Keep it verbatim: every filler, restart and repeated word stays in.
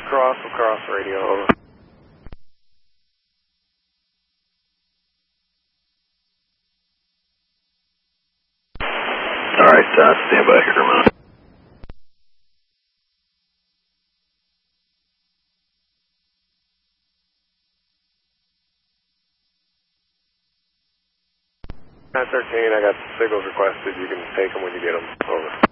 Cross, cross radio, over. Alright, uh, stand by here for a minute. nine thirteen, I got signals requested. You can take them when you get them. Over.